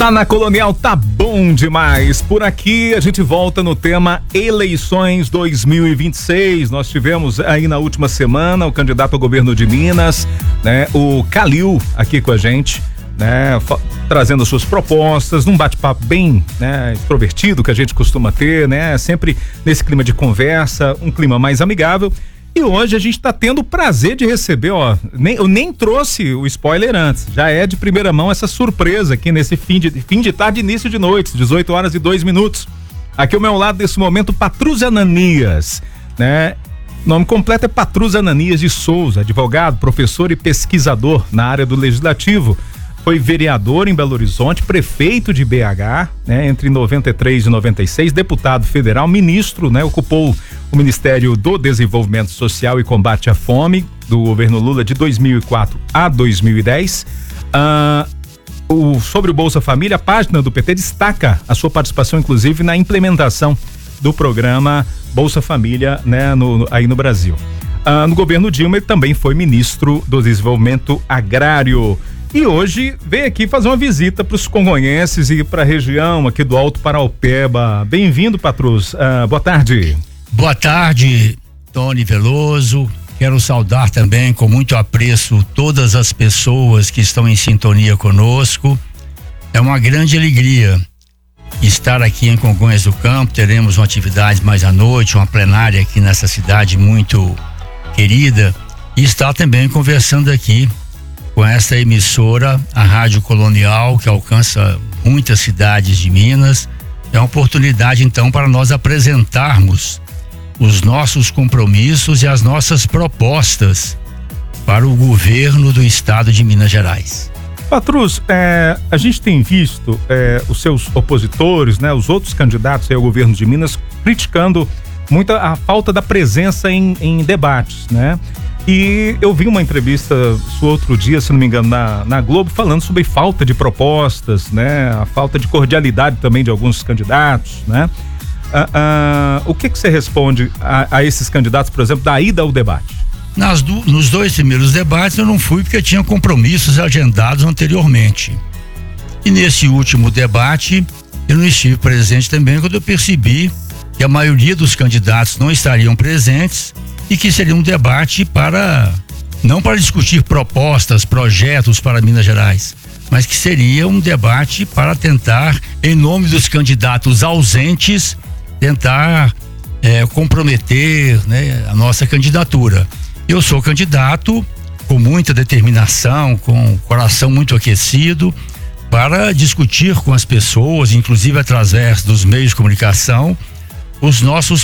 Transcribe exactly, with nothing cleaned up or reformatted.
Tá na Colonial, tá bom demais. Por aqui a gente volta no tema eleições dois mil e vinte e seis. Nós tivemos aí na última semana o candidato ao governo de Minas, né, o Calil, aqui com a gente, né, trazendo as suas propostas, num bate-papo bem, né, extrovertido que a gente costuma ter, né, sempre nesse clima de conversa, um clima mais amigável. E hoje a gente está tendo o prazer de receber, ó, nem, eu nem trouxe o spoiler antes, já é de primeira mão essa surpresa aqui nesse fim de, fim de tarde, início de noite, dezoito horas e dois minutos. Aqui ao meu lado, nesse momento, Patrus Ananias, né? Nome completo é Patrus Ananias de Souza, advogado, professor e pesquisador na área do legislativo. Foi vereador em Belo Horizonte, prefeito de B H, né, entre noventa e três e noventa e seis, deputado federal, ministro, né, ocupou o Ministério do Desenvolvimento Social e Combate à Fome do governo Lula de dois mil e quatro a dois mil e dez. Ah, o, sobre o Bolsa Família, a página do P T destaca a sua participação, inclusive, na implementação do programa Bolsa Família, né, no, aí no Brasil. Ah, no governo Dilma, ele também foi ministro do Desenvolvimento Agrário. E hoje veio aqui fazer uma visita para os congonhenses e para a região aqui do Alto Paraupeba. Bem-vindo, Patrus. Uh, boa tarde. Boa tarde, Tony Veloso. Quero saudar também com muito apreço todas as pessoas que estão em sintonia conosco. É uma grande alegria estar aqui em Congonhas do Campo. Teremos uma atividade mais à noite, uma plenária aqui nessa cidade muito querida, e estar também conversando aqui com essa emissora, a Rádio Colonial, que alcança muitas cidades de Minas. É uma oportunidade, então, para nós apresentarmos os nossos compromissos e as nossas propostas para o governo do estado de Minas Gerais. Patrus, é, a gente tem visto é, os seus opositores, né, os outros candidatos ao governo de Minas, criticando muito a, a falta da presença em, em debates, né? E eu vi uma entrevista sua outro dia, se não me engano, na, na Globo, falando sobre falta de propostas, né? A falta de cordialidade também de alguns candidatos, né? Ah, ah, o que que você responde a, a esses candidatos, por exemplo, da ida ao debate? Nas do, nos dois primeiros debates eu não fui porque tinha compromissos agendados anteriormente. E nesse último debate eu não estive presente também quando eu percebi que a maioria dos candidatos não estariam presentes e que seria um debate para, não para discutir propostas, projetos para Minas Gerais, mas que seria um debate para tentar, em nome dos candidatos ausentes, tentar é, comprometer, né, a nossa candidatura. Eu sou candidato com muita determinação, com o coração muito aquecido, para discutir com as pessoas, inclusive através dos meios de comunicação, os nossos